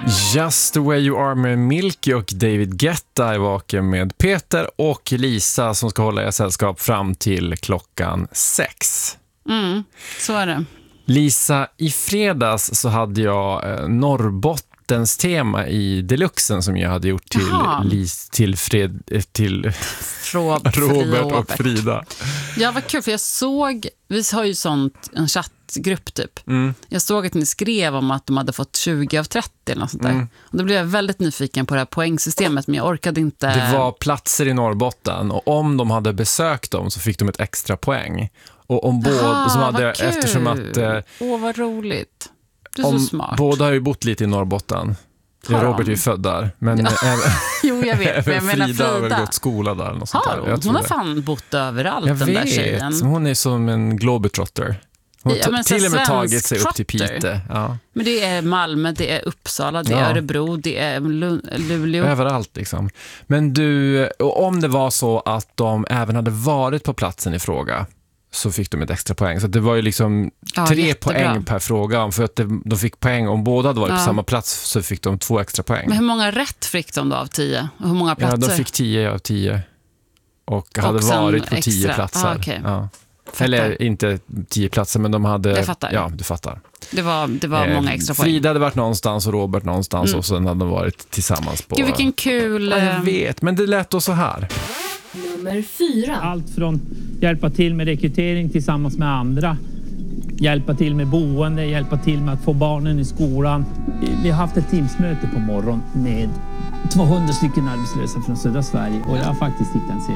Just the way you are med Milky och David Guetta är vaken med Peter och Lisa som ska hålla er sällskap fram till klockan 6. Så är det. Lisa, i fredags så hade jag Norrbottens tema i Deluxen som jag hade gjort till Robert och Frida. Ja, vad kul, för vi har ju en chattgrupp typ. Jag såg att ni skrev om att de hade fått 20 av 30 eller något sånt där. Och då blev jag väldigt nyfiken på det här poängsystemet, men jag orkade inte. Det var platser i Norrbotten och om de hade besökt dem så fick de ett extra poäng. Och om båda som hade, eftersom att vad roligt. Du är så smart. Båda har ju bott lite i Norrbotten. Robert är ju född där. Men jo, jag vet. Även Frida har väl gått skola där. Något sånt där. Hon har fan bott överallt, den där tjejen. Hon är som en globetrotter. Hon har till och med tagit sig upp till Piteå. Ja. Men det är Malmö, det är Uppsala, det är Örebro, det är Luleå. Överallt liksom. Men du, om det var så att de även hade varit på platsen i fråga så fick de ett extra poäng. Så det var ju liksom 3 poäng per fråga. För att de fick poäng om båda hade varit på samma plats så fick de 2 extra poäng. Men hur många rätt fick de då av 10? Och hur många platser? Ja, de fick 10 av 10. Och hade varit på 10 platser. Okay. Ja. Eller inte 10 platser, men de hade... Jag fattar. Ja, du fattar. Det var många extra poäng. Frida hade varit någonstans och Robert någonstans och sen hade de varit tillsammans på... Gud, vilken kul... Ja, jag vet, men det lät då så här. Nummer 4. Allt från hjälpa till med rekrytering tillsammans med andra, hjälpa till med boende, hjälpa till med att få barnen i skolan. Vi har haft ett teamsmöte på morgon med 200 stycken arbetslösa från södra Sverige och jag har faktiskt hittat en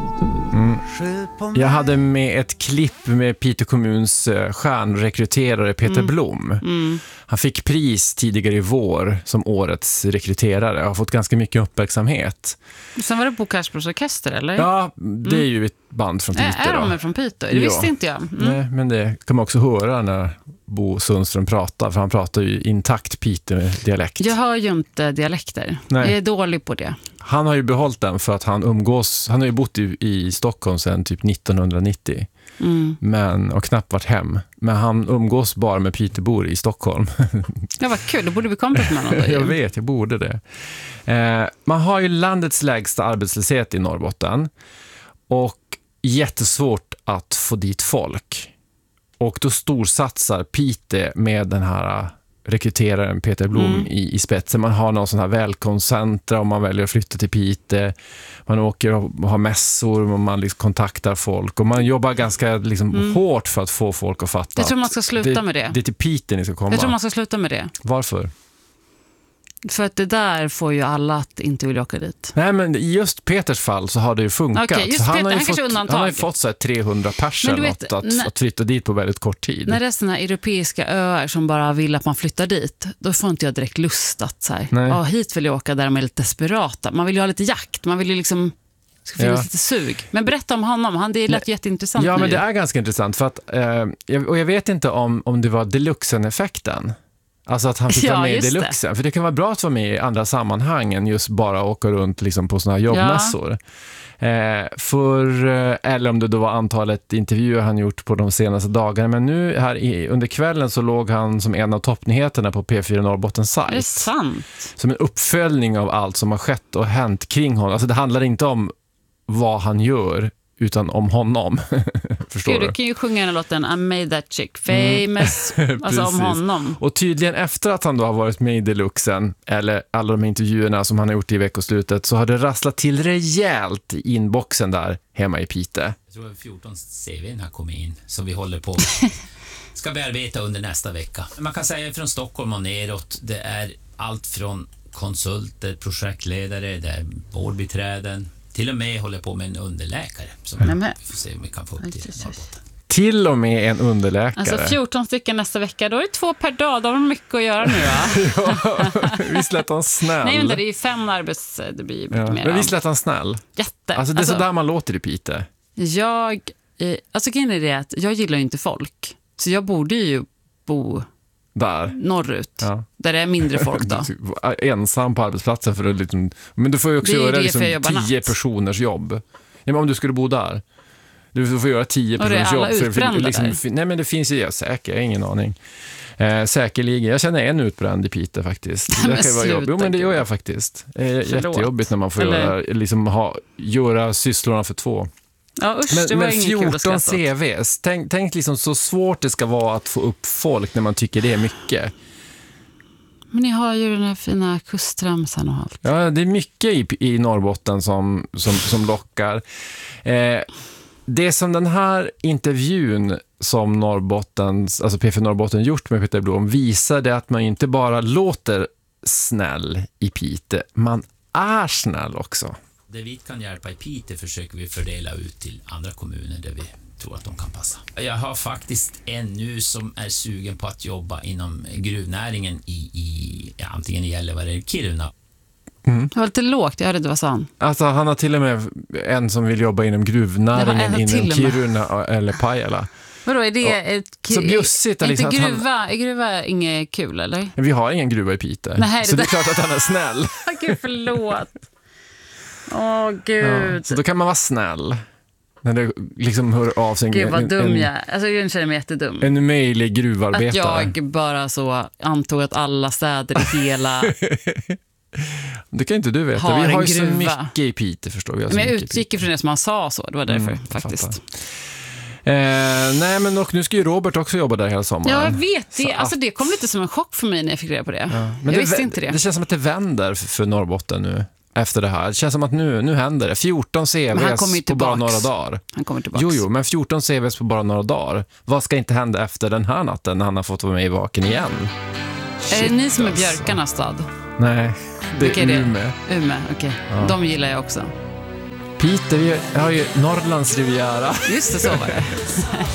CNC-operatör. Jag hade med ett klipp med Piteå kommuns stjärnrekryterare Peter Blom. Han fick pris tidigare i vår som årets rekryterare. Jag har fått ganska mycket uppmärksamhet. Sen var det Bo Cashbros orkester, eller? Ja, det är ju ett band från Piteå. Är de från Piteå? Det visste inte jag. Nej, men det kan man också höra när Bo Sundström pratar, för han pratar ju intakt Piteå-dialekt. Jag hör ju inte dialekter. Nej. Jag är dålig på det. Han har ju behållit den för att han har ju bott i Stockholm sedan typ 1990. Och knappt varit hem. Men han umgås bara med Piteåbor i Stockholm. Ja, vad kul. Då borde vi komma med någon då. Jag vet, jag borde det. Man har ju landets lägsta arbetslöshet i Norrbotten. Och jättesvårt att få dit folk. Och då storsatsar Piteå med den här rekryteraren Peter Blom i spetsen. Man har någon sån här välkomstcentra om man väljer att flytta till Piteå. Man åker och har mässor och man liksom kontaktar folk. Och man jobbar ganska liksom hårt för att få folk att fatta. Jag tror man ska sluta med det. Det är till Piteå ni ska komma. Jag tror man ska sluta med det. Varför? För att det där får ju alla att inte vilja åka dit. Nej, men i just Peters fall så har det ju funkat. Okay, så han har ju fått fått så här 300 personer att flytta dit på väldigt kort tid. När det är såna europeiska öar som bara vill att man flyttar dit, då får inte jag direkt lust att så här, hit vill jag åka där de är lite desperata. Man vill ju ha lite jakt, man vill ju liksom ska finnas lite sug. Men berätta om honom, det lät jätteintressant. Ja, men det är ganska intressant för att, och jag vet inte om det var Deluxen-effekten. Alltså att han fick vara med i Deluxen. För det kan vara bra att vara med i andra sammanhang än just bara åka runt liksom på såna här jobbmässor. Eller om det då var antalet intervjuer han gjort på de senaste dagarna. Men nu här under kvällen så låg han som en av toppnyheterna på P4 Norrbottens sajt. Är det sant? Som en uppföljning av allt som har skett och hänt kring honom. Alltså det handlar inte om vad han gör utan om honom. Förstår du? Du kan ju sjunga den låten I made that chick famous. Alltså om honom. Och tydligen efter att han då har varit med i Deluxen eller alla de intervjuerna som han har gjort i veckoslutet så har det rasslat till rejält i inboxen där hemma i Piteå. Jag tror 14 CV:n har kommit in som vi håller på ska bearbeta under nästa vecka. Man kan säga från Stockholm och neråt, det är allt från konsulter, projektledare, det är vårdbiträden. Till och med håller på med en underläkare som vi får se om vi kan få upp till Norrbotten. Till och med en underläkare. Alltså 14 stycken nästa vecka, då är det 2 per dag. Då har de mycket att göra nu, va? Visst lät han snäll. Nej, men det är ju 5 det blir mycket mer. Men visst lät han snäll. Jätte. Alltså det är så där man låter i Piteå. Alltså grejen är det att jag gillar ju inte folk. Så jag borde ju bo där norrut, där det är mindre folk då. Ensam på arbetsplatsen för att liksom, men du får ju också göra liksom 10 personers jobb. Ja, men om du skulle bo där. Du får göra 10 personers jobb. Och det är alla utbrända Nej, men det finns ju säkert, jag har ingen aning. Säkerligen. Jag känner en utbränd i Piteå faktiskt. Det kan vara jobbigt. Jo, men det gör jag faktiskt. Det är jättejobbigt när man får göra sysslorna för 2. Ja, usch, det var men 14 CVs. Tänk liksom så svårt det ska vara att få upp folk när man tycker det är mycket. Men ni har ju den här fina kustramsan och allt. Ja, det är mycket i Norrbotten som lockar. Det som den här intervjun som Norrbottens, alltså PF Norrbotten gjort med Peter Blom visade att man inte bara låter snäll i Piteå, man är snäll också. Det vi kan hjälpa i Piteå försöker vi fördela ut till andra kommuner där vi tror att de kan passa. Jag har faktiskt en nu som är sugen på att jobba inom gruvnäringen i antingen i Gällivare eller Kiruna. Det var lite lågt, jag hörde det, vad sa han? Alltså han har till och med en som vill jobba inom gruvnäringen inom Kiruna eller Pajala. Vadå, är det så bjussigt? Inte gruva är inget kul, eller? Vi har ingen gruva i Piteå. Nej, så det är klart att han är snäll. Gud, förlåt. Åh, gud. Ja, så då kan man vara snäll. När det liksom hör av sig. Gud, vad dum jag är. Alltså, jag känner mig jättedum. En möjlig gruvarbetare. Att jag bara så antog att alla städer i hela... Det kan inte du veta. Vi har ju så mycket i Piteå, förstår vi. Men jag utgick ifrån det som han sa så. Det var därför, faktiskt. Nej, men och nu ska ju Robert också jobba där hela sommaren. Ja, jag vet det. Alltså, det kom lite som en chock för mig när jag fick reda på det. Ja, men jag visste inte det. Det känns som att det vänder för Norrbotten nu. Efter det här. Det känns som att nu händer det. 14 CVs på bara några dagar. Han kommer tillbaka. Jo, men 14 CVs på bara några dagar. Vad ska inte hända efter den här natten när han har fått vara med i Vaken igen? Är det ni som är björkarnas stad? Nej, det är Umeå. Umeå, okej. Ja. De gillar jag också. Piteå, vi har ju Norrlands riviera. Just det, så var det.